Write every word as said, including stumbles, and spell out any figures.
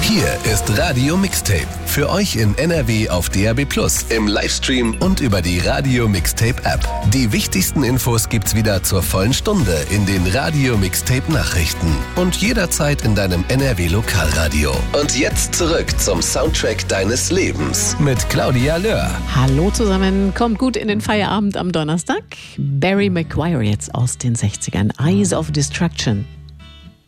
Hier ist Radio Mixtape. Für euch in N R W auf D A B plus, im Livestream und über die Radio Mixtape App. Die wichtigsten Infos gibt's wieder zur vollen Stunde in den Radio Mixtape Nachrichten und jederzeit in deinem N R W Lokalradio. Und jetzt zurück zum Soundtrack deines Lebens mit Claudia Löhr. Hallo zusammen, kommt gut in den Feierabend am Donnerstag. Barry McGuire jetzt aus den sechzigern, Eyes of Destruction.